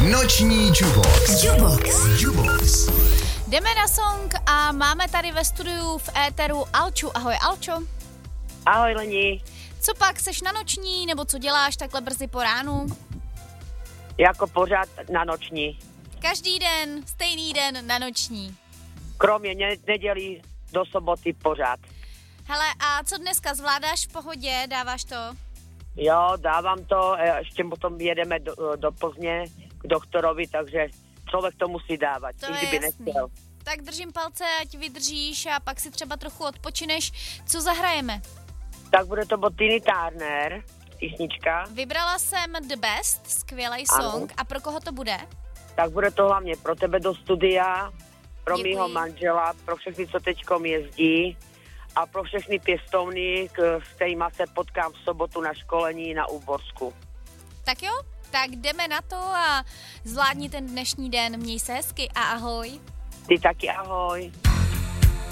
Noční Jubox. Jubox. Jdeme na song a máme tady ve studiu v éteru Alču. Ahoj Alčo. Ahoj Lení. Co pak, seš na noční, nebo co děláš takhle brzy po ránu? Jako pořád na noční. Každý den, stejný den na noční. Kromě nedělí do soboty pořád. Hele, a co dneska zvládáš v pohodě, dáváš to? Jo, dávám to, ještě potom jedeme do Plzně k doktorovi, takže člověk to musí dávat, To i je kdyby jasný. nechtěl. Tak držím palce, ať vydržíš a pak si třeba trochu odpočineš. Co zahrajeme? Tak bude to od Tiny Turner, písnička, Vybrala jsem The Best, skvělý song. A pro koho to bude? tak bude to hlavně pro tebe do studia, pro Děkuji. mýho manžela, pro všechny, co teďkom jezdí a pro všechny pěstovny, s kterýma se potkám v sobotu na školení na Úborsku. Tak jo, tak jdeme na to a zvládni ten dnešní den. Měj se hezky a ahoj. Ty taky ahoj.